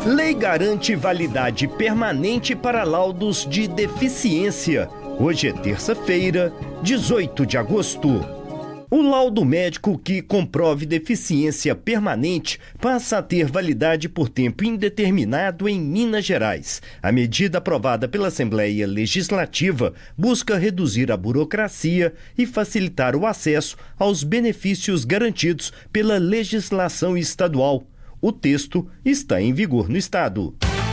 Lei garante validade permanente para laudos de deficiência. Hoje é terça-feira, 18 de agosto. O laudo médico que comprove deficiência permanente passa a ter validade por tempo indeterminado em Minas Gerais. A medida aprovada pela Assembleia Legislativa busca reduzir a burocracia e facilitar o acesso aos benefícios garantidos pela legislação estadual. O texto está em vigor no estado.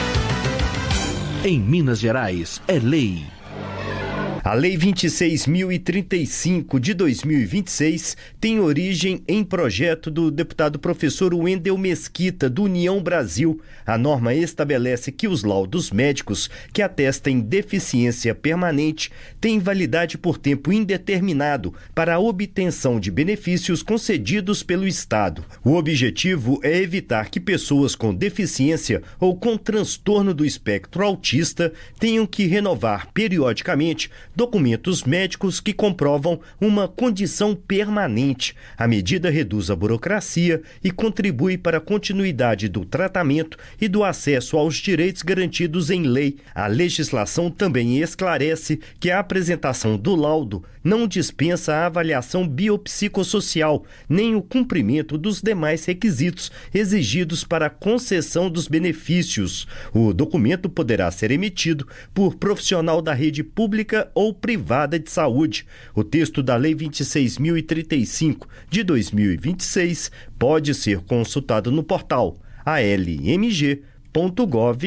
Em Minas Gerais, é lei. A Lei 26.035 de 2026 tem origem em projeto do deputado professor Wendel Mesquita, do União Brasil. A norma estabelece que os laudos médicos que atestem deficiência permanente têm validade por tempo indeterminado para a obtenção de benefícios concedidos pelo Estado. O objetivo é evitar que pessoas com deficiência ou com transtorno do espectro autista tenham que renovar periodicamente documentos médicos que comprovam uma condição permanente. A medida reduz a burocracia e contribui para a continuidade do tratamento e do acesso aos direitos garantidos em lei. A legislação também esclarece que a apresentação do laudo não dispensa a avaliação biopsicossocial, nem o cumprimento dos demais requisitos exigidos para a concessão dos benefícios. O documento poderá ser emitido por profissional da rede pública ou privada de saúde. O texto da Lei 26.035 de 2026 pode ser consultado no portal almg.gov.br.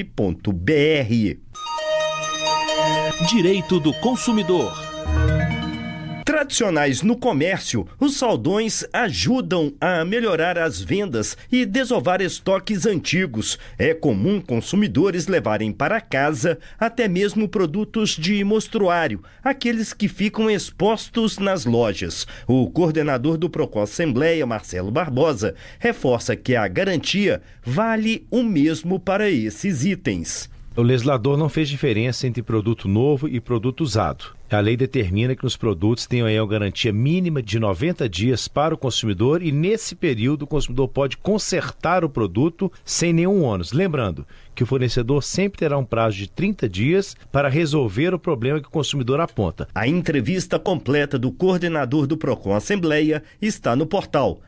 Direito do consumidor. Tradicionais no comércio, os saldões ajudam a melhorar as vendas e desovar estoques antigos. É comum consumidores levarem para casa até mesmo produtos de mostruário, aqueles que ficam expostos nas lojas. O coordenador do Procon Assembleia, Marcelo Barbosa, reforça que a garantia vale o mesmo para esses itens. O legislador não fez diferença entre produto novo e produto usado. A lei determina que os produtos tenham aí uma garantia mínima de 90 dias para o consumidor e nesse período o consumidor pode consertar o produto sem nenhum ônus. Lembrando que o fornecedor sempre terá um prazo de 30 dias para resolver o problema que o consumidor aponta. A entrevista completa do coordenador do Procon Assembleia está no portal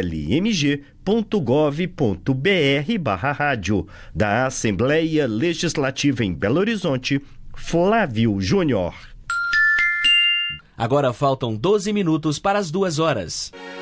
almg.gov.br/rádio. Da Assembleia Legislativa em Belo Horizonte, Flávio Júnior. Agora faltam 12 minutos para as 2 horas.